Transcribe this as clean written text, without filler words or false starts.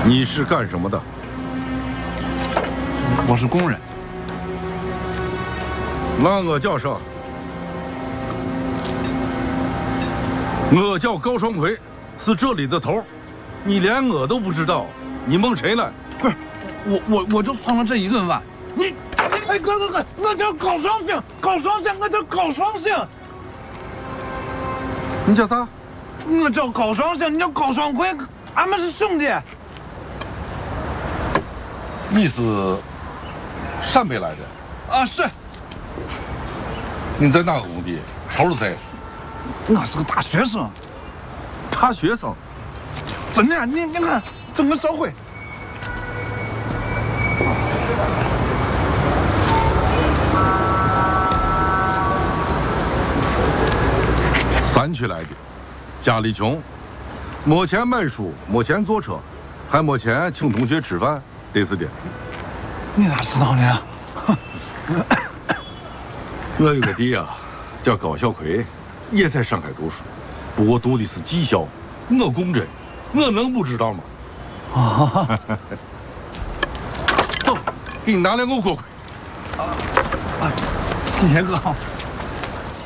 你是干什么的？ 我是工人。 那我叫啥？我叫高双奎，是这里的头。你连我都不知道，你蒙谁呢？ 不是，我就碰了这一顿饭。你，哎哥，我叫高双星，我叫高双星。 你叫啥？ 我叫高双星，你叫高双奎，俺们是兄弟。 你是陕北来的？ 啊，是。 你在哪个工地？头是谁？ 我是个大学生。 大学生？ 真的，你看，整个社会。 山区来的，家里穷，没钱买书，没钱坐车，还没钱请同学吃饭，得是的。 你咋知道呢？ 我有个弟啊，叫高小奎，也在上海读书，不过读的是技校，我工真，我能不知道吗？ 啊！ 走，给你拿2个锅盔。 谢谢哥。